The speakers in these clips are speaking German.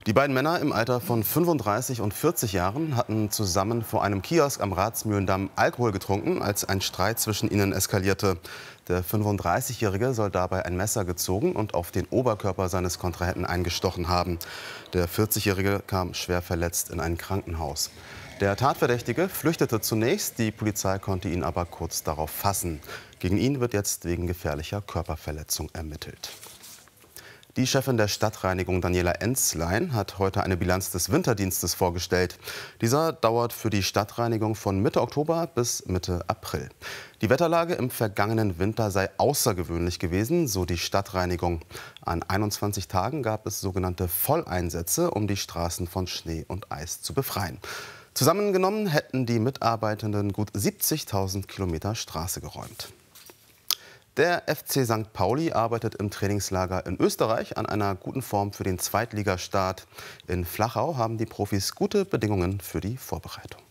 Die beiden Männer im Alter von 35 und 40 Jahren hatten zusammen vor einem Kiosk am Ratsmühlendamm Alkohol getrunken, als ein Streit zwischen ihnen eskalierte. Der 35-Jährige soll dabei ein Messer gezogen und auf den Oberkörper seines Kontrahenten eingestochen haben. Der 40-Jährige kam schwer verletzt in ein Krankenhaus. Der Tatverdächtige flüchtete zunächst, die Polizei konnte ihn aber kurz darauf fassen. Gegen ihn wird jetzt wegen gefährlicher Körperverletzung ermittelt. Die Chefin der Stadtreinigung, Daniela Enzlein, hat heute eine Bilanz des Winterdienstes vorgestellt. Dieser dauert für die Stadtreinigung von Mitte Oktober bis Mitte April. Die Wetterlage im vergangenen Winter sei außergewöhnlich gewesen, so die Stadtreinigung. An 21 Tagen gab es sogenannte Volleinsätze, um die Straßen von Schnee und Eis zu befreien. Zusammengenommen hätten die Mitarbeitenden gut 70.000 Kilometer Straße geräumt. Der FC St. Pauli arbeitet im Trainingslager in Österreich an einer guten Form für den Zweitligastart. In Flachau haben die Profis gute Bedingungen für die Vorbereitung.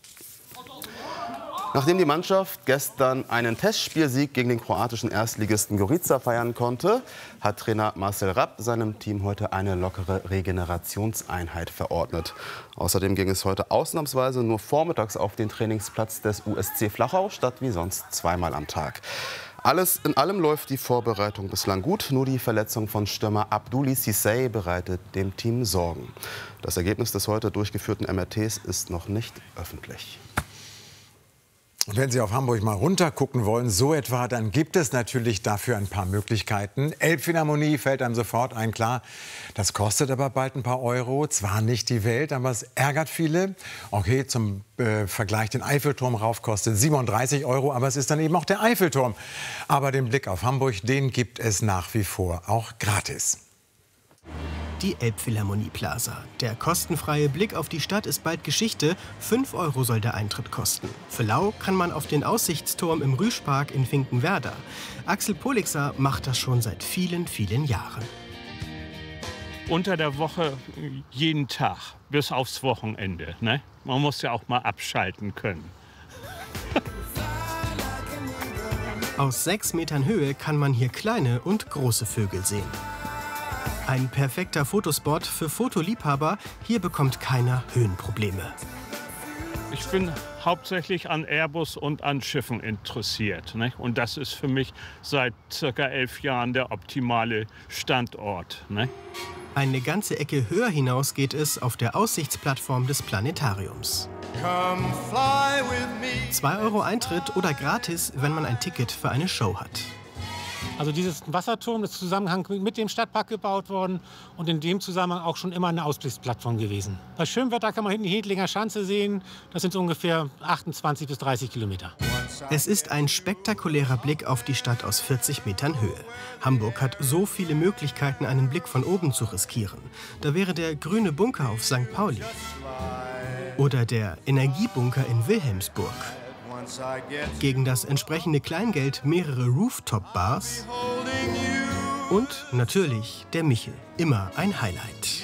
Nachdem die Mannschaft gestern einen Testspielsieg gegen den kroatischen Erstligisten Gorica feiern konnte, hat Trainer Marcel Rapp seinem Team heute eine lockere Regenerationseinheit verordnet. Außerdem ging es heute ausnahmsweise nur vormittags auf den Trainingsplatz des USC Flachau, statt wie sonst zweimal am Tag. Alles in allem läuft die Vorbereitung bislang gut. Nur die Verletzung von Stürmer Abdoulaye Cissé bereitet dem Team Sorgen. Das Ergebnis des heute durchgeführten MRTs ist noch nicht öffentlich. Und wenn Sie auf Hamburg mal runtergucken wollen, so etwa, dann gibt es natürlich dafür ein paar Möglichkeiten. Elbphilharmonie fällt einem sofort ein, klar. Das kostet aber bald ein paar Euro. Zwar nicht die Welt, aber es ärgert viele. Okay, zum Vergleich, den Eiffelturm rauf kostet 37 Euro, aber es ist dann eben auch der Eiffelturm. Aber den Blick auf Hamburg, den gibt es nach wie vor auch gratis. Die Elbphilharmonie Plaza. Der kostenfreie Blick auf die Stadt ist bald Geschichte. 5 Euro soll der Eintritt kosten. Für lau kann man auf den Aussichtsturm im Rüschpark in Finkenwerder. Axel Polixer macht das schon seit vielen, vielen Jahren. Unter der Woche jeden Tag bis aufs Wochenende. Ne? Man muss ja auch mal abschalten können. Aus 6 Metern Höhe kann man hier kleine und große Vögel sehen. Ein perfekter Fotospot für Fotoliebhaber. Hier bekommt keiner Höhenprobleme. Ich bin hauptsächlich an Airbus und an Schiffen interessiert. Ne? Und das ist für mich seit ca. 11 Jahren der optimale Standort. Ne? Eine ganze Ecke höher hinaus geht es auf der Aussichtsplattform des Planetariums. 2 Euro Eintritt oder gratis, wenn man ein Ticket für eine Show hat. Also dieses Wasserturm ist im Zusammenhang mit dem Stadtpark gebaut worden und in dem Zusammenhang auch schon immer eine Ausblicksplattform gewesen. Bei schönem Wetter kann man hinten die Hedlinger Schanze sehen. Das sind so ungefähr 28 bis 30 Kilometer. Es ist ein spektakulärer Blick auf die Stadt aus 40 Metern Höhe. Hamburg hat so viele Möglichkeiten, einen Blick von oben zu riskieren. Da wäre der grüne Bunker auf St. Pauli oder der Energiebunker in Wilhelmsburg. Gegen das entsprechende Kleingeld mehrere Rooftop-Bars und natürlich der Michel, immer ein Highlight.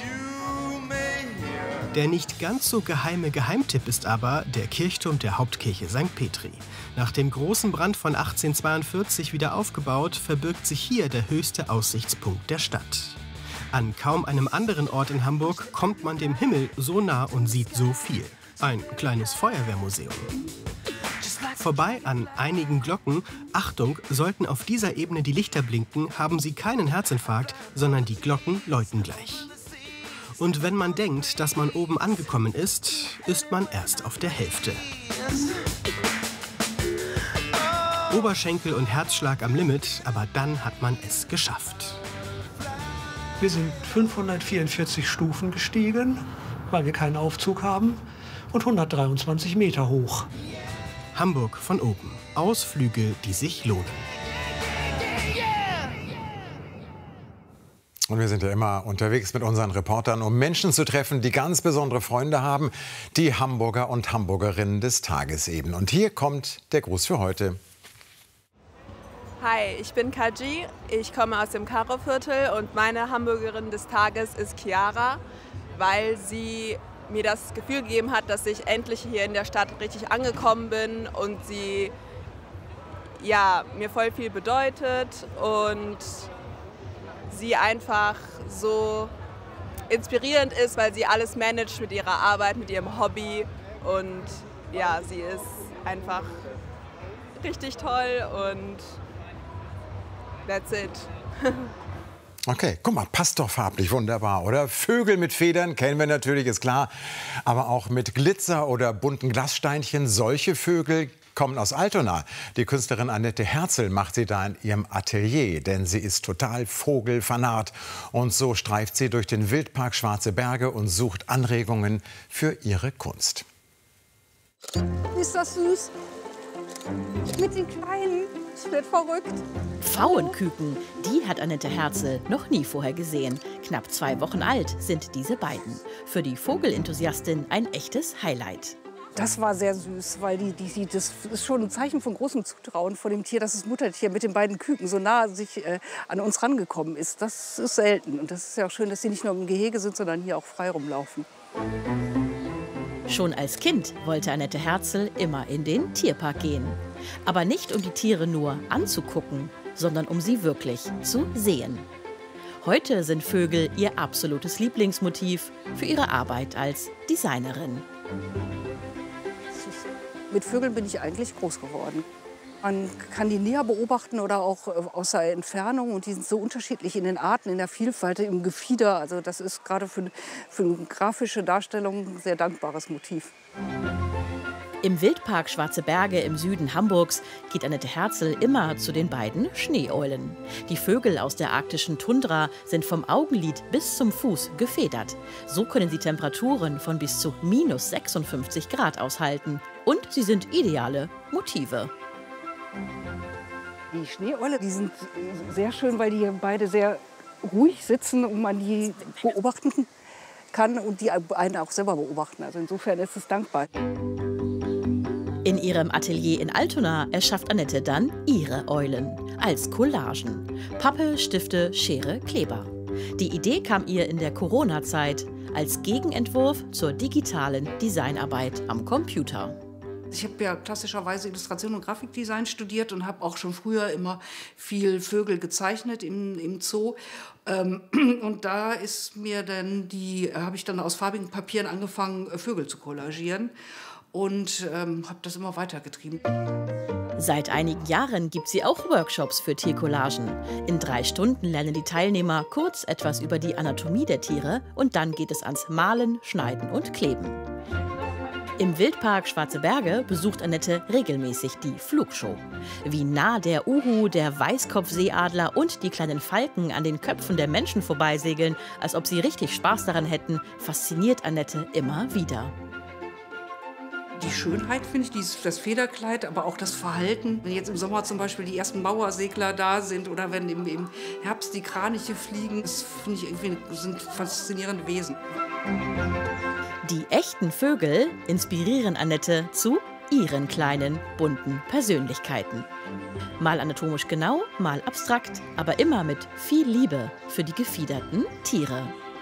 Der nicht ganz so geheime Geheimtipp ist aber der Kirchturm der Hauptkirche St. Petri. Nach dem großen Brand von 1842 wieder aufgebaut, verbirgt sich hier der höchste Aussichtspunkt der Stadt. An kaum einem anderen Ort in Hamburg kommt man dem Himmel so nah und sieht so viel. Ein kleines Feuerwehrmuseum. Vorbei an einigen Glocken. Achtung, sollten auf dieser Ebene die Lichter blinken, haben Sie keinen Herzinfarkt, sondern die Glocken läuten gleich. Und wenn man denkt, dass man oben angekommen ist, ist man erst auf der Hälfte. Oberschenkel und Herzschlag am Limit, aber dann hat man es geschafft. Wir sind 544 Stufen gestiegen, weil wir keinen Aufzug haben, und 123 Meter hoch. Hamburg von oben. Ausflüge, die sich lohnen. Und wir sind ja immer unterwegs mit unseren Reportern, um Menschen zu treffen, die ganz besondere Freunde haben. Die Hamburger und Hamburgerinnen des Tages eben. Und hier kommt der Gruß für heute. Hi, ich bin Kaji. Ich komme aus dem Karo-Viertel und meine Hamburgerin des Tages ist Chiara, weil sie mir das Gefühl gegeben hat, dass ich endlich hier in der Stadt richtig angekommen bin und sie mir voll viel bedeutet und sie einfach so inspirierend ist, weil sie alles managt mit ihrer Arbeit, mit ihrem Hobby. Und ja, sie ist einfach richtig toll und that's it. Okay, guck mal, passt doch farblich wunderbar, oder? Vögel mit Federn kennen wir natürlich, ist klar. Aber auch mit Glitzer oder bunten Glassteinchen, solche Vögel kommen aus Altona. Die Künstlerin Annette Herzl macht sie da in ihrem Atelier, denn sie ist total vogelfanat. Und so streift sie durch den Wildpark Schwarze Berge und sucht Anregungen für ihre Kunst. Ist das süß? Mit den Kleinen. Es wird verrückt. Pfauenküken, die hat Annette Herzl noch nie vorher gesehen. Knapp 2 Wochen alt sind diese beiden. Für die Vogelenthusiastin ein echtes Highlight. Das war sehr süß, weil das ist schon ein Zeichen von großem Zutrauen vor dem Tier, dass das Muttertier mit den beiden Küken so nah sich an uns rangekommen ist. Das ist selten. Und das ist ja auch schön, dass sie nicht nur im Gehege sind, sondern hier auch frei rumlaufen. Schon als Kind wollte Annette Herzl immer in den Tierpark gehen. Aber nicht, um die Tiere nur anzugucken, sondern um sie wirklich zu sehen. Heute sind Vögel ihr absolutes Lieblingsmotiv für ihre Arbeit als Designerin. Mit Vögeln bin ich eigentlich groß geworden. Man kann die näher beobachten oder auch aus der Entfernung. Und die sind so unterschiedlich in den Arten, in der Vielfalt, im Gefieder. Also das ist gerade für eine grafische Darstellung ein sehr dankbares Motiv. Im Wildpark Schwarze Berge im Süden Hamburgs geht Annette Herzl immer zu den beiden Schneeeulen. Die Vögel aus der arktischen Tundra sind vom Augenlid bis zum Fuß gefedert. So können sie Temperaturen von bis zu -56 Grad aushalten. Und sie sind ideale Motive. Die Schneeeule, die sind sehr schön, weil die beide sehr ruhig sitzen und man die beobachten kann und die einen auch selber beobachten. Also insofern ist es dankbar. In ihrem Atelier in Altona erschafft Annette dann ihre Eulen als Collagen. Pappe, Stifte, Schere, Kleber. Die Idee kam ihr in der Corona-Zeit als Gegenentwurf zur digitalen Designarbeit am Computer. Ich habe ja klassischerweise Illustration und Grafikdesign studiert und habe auch schon früher immer viel Vögel gezeichnet im Zoo. Und da habe ich dann aus farbigen Papieren angefangen, Vögel zu collagieren. Und habe das immer weitergetrieben. Seit einigen Jahren gibt sie auch Workshops für Tiercollagen. In 3 Stunden lernen die Teilnehmer kurz etwas über die Anatomie der Tiere und dann geht es ans Malen, Schneiden und Kleben. Im Wildpark Schwarze Berge besucht Annette regelmäßig die Flugshow. Wie nah der Uhu, der Weißkopfseeadler und die kleinen Falken an den Köpfen der Menschen vorbeisegeln, als ob sie richtig Spaß daran hätten, fasziniert Annette immer wieder. Die Schönheit, finde ich, das Federkleid, aber auch das Verhalten. Wenn jetzt im Sommer zum Beispiel die ersten Mauersegler da sind oder wenn im Herbst die Kraniche fliegen, das finde ich irgendwie sind faszinierende Wesen. Die echten Vögel inspirieren Annette zu ihren kleinen, bunten Persönlichkeiten. Mal anatomisch genau, mal abstrakt, aber immer mit viel Liebe für die gefiederten Tiere.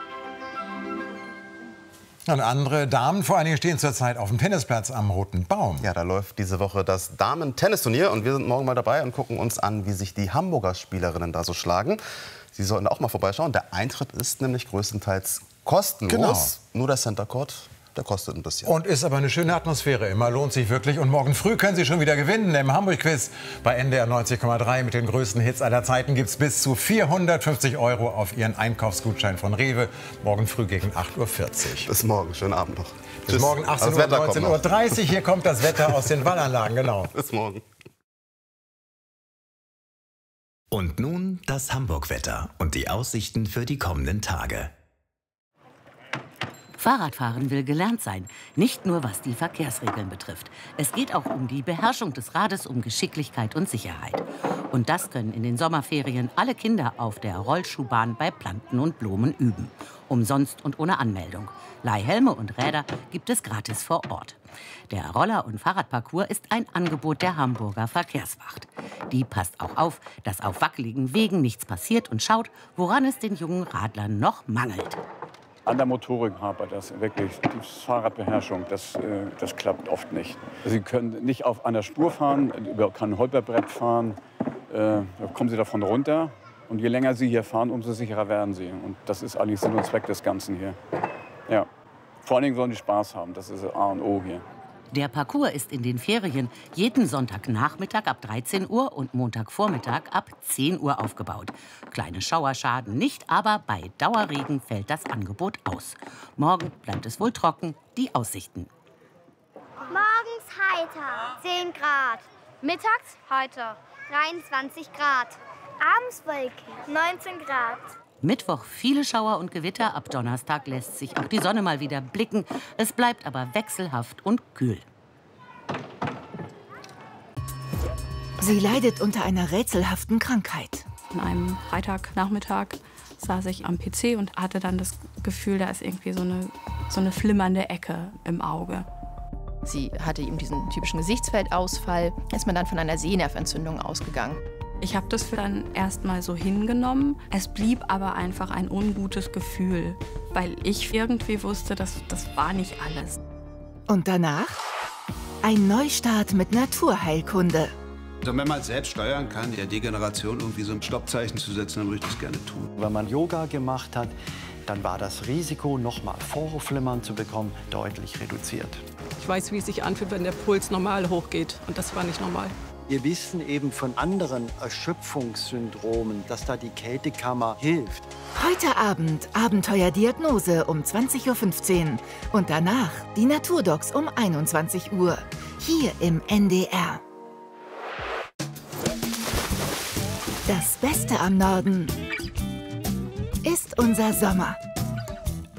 Und andere Damen vor allen Dingen stehen zurzeit auf dem Tennisplatz am Roten Baum. Ja, da läuft diese Woche das Damen-Tennisturnier und wir sind morgen mal dabei und gucken uns an, wie sich die Hamburger Spielerinnen da so schlagen. Sie sollten auch mal vorbeischauen. Der Eintritt ist nämlich größtenteils kostenlos. Genau. Nur der Center Court, der kostet ein bisschen. Und ist aber eine schöne Atmosphäre. Immer lohnt sich wirklich. Und morgen früh können Sie schon wieder gewinnen im Hamburg-Quiz. Bei NDR 90,3 mit den größten Hits aller Zeiten gibt es bis zu 450 € auf Ihren Einkaufsgutschein von Rewe. Morgen früh gegen 8:40 Uhr. Bis morgen. Schönen Abend noch. Bis morgen 18 Uhr, 19:30 Uhr. Hier kommt das Wetter aus den Wallanlagen. Genau. Bis morgen. Und nun das Hamburg-Wetter und die Aussichten für die kommenden Tage. Fahrradfahren will gelernt sein, nicht nur was die Verkehrsregeln betrifft. Es geht auch um die Beherrschung des Rades, um Geschicklichkeit und Sicherheit. Und das können in den Sommerferien alle Kinder auf der Rollschuhbahn bei Planten und Blumen üben. Umsonst und ohne Anmeldung. Leihhelme und Räder gibt es gratis vor Ort. Der Roller- und Fahrradparcours ist ein Angebot der Hamburger Verkehrswacht. Die passt auch auf, dass auf wackeligen Wegen nichts passiert und schaut, woran es den jungen Radlern noch mangelt. An der Motorik hapert das wirklich. Die Fahrradbeherrschung, das klappt oft nicht. Sie können nicht an der Spur fahren, über kein Holperbrett fahren. Da kommen Sie davon runter. Und je länger Sie hier fahren, umso sicherer werden Sie. Und das ist eigentlich Sinn und Zweck des Ganzen hier. Ja. Vor allen Dingen sollen die Spaß haben, das ist A und O hier. Der Parcours ist in den Ferien jeden Sonntagnachmittag ab 13 Uhr und Montagvormittag ab 10 Uhr aufgebaut. Kleine Schauer schaden nicht, aber bei Dauerregen fällt das Angebot aus. Morgen bleibt es wohl trocken, die Aussichten. Morgens heiter, 10 Grad. Mittags heiter, 23 Grad. Abends wolkig, 19 Grad. Mittwoch viele Schauer und Gewitter, ab Donnerstag lässt sich auch die Sonne mal wieder blicken. Es bleibt aber wechselhaft und kühl. Sie leidet unter einer rätselhaften Krankheit. An einem Freitagnachmittag saß ich am PC und hatte dann das Gefühl, da ist irgendwie so eine flimmernde Ecke im Auge. Sie hatte eben diesen typischen Gesichtsfeldausfall. Ist man dann von einer Sehnerventzündung ausgegangen. Ich habe das dann erstmal so hingenommen. Es blieb aber einfach ein ungutes Gefühl, weil ich irgendwie wusste, das war nicht alles. Und danach ein Neustart mit Naturheilkunde. Also wenn man es selbst steuern kann, der Degeneration irgendwie so ein Stoppzeichen zu setzen, dann würde ich das gerne tun. Wenn man Yoga gemacht hat, dann war das Risiko, nochmal Vorhofflimmern zu bekommen, deutlich reduziert. Ich weiß, wie es sich anfühlt, wenn der Puls normal hochgeht. Und das war nicht normal. Wir wissen eben von anderen Erschöpfungssyndromen, dass da die Kältekammer hilft. Heute Abend Abenteuerdiagnose um 20:15 Uhr und danach die Naturdocs um 21 Uhr. Hier im NDR. Das Beste am Norden ist unser Sommer.